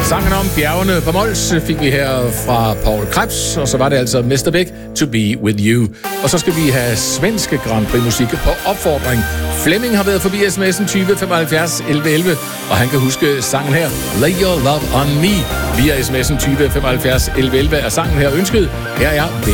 Sangen om bjergene på Mols fik vi her fra Paul Krebs, og så var det altså Mr. Big, To Be With You. Og så skal vi have svenske Grand Prix musik på opfordring. Flemming har været forbi sms'en 20 75 11 11, og han kan huske sangen her, Lay Your Love On Me. Via sms'en 20 75 11 11 er sangen her ønsket. Her er